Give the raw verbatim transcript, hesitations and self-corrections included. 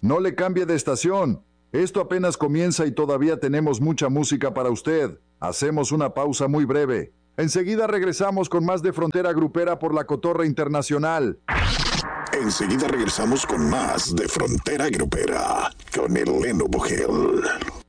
No le cambie de estación. Esto apenas comienza y todavía tenemos mucha música para usted. Hacemos una pausa muy breve. Enseguida regresamos con más de Frontera Grupera por la Cotorra Internacional. Enseguida regresamos con más de Frontera Grupera con Eleno Bogel.